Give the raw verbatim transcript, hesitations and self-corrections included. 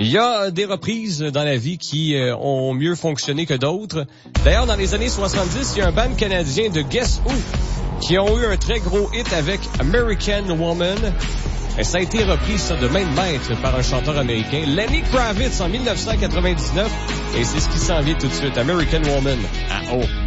Il y a des reprises dans la vie qui euh, ont mieux fonctionné que d'autres. D'ailleurs, dans les années soixante-dix, il y a un band canadien de Guess Who qui ont eu un très gros hit avec American Woman. Et ça a été repris ça, de main de maître par un chanteur américain, Lenny Kravitz, en dix-neuf cent quatre-vingt-dix-neuf. Et c'est ce qui s'en vient tout de suite, American Woman. Ah oh!